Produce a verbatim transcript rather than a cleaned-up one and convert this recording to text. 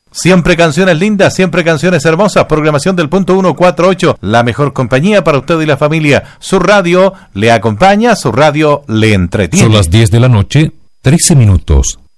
Siempre canciones lindas, siempre canciones hermosas. Programación del punto ciento cuarenta y ocho, la mejor compañía para usted y la familia. Su radio le acompaña, su radio le entretiene. Son las diez de la noche, trece minutos.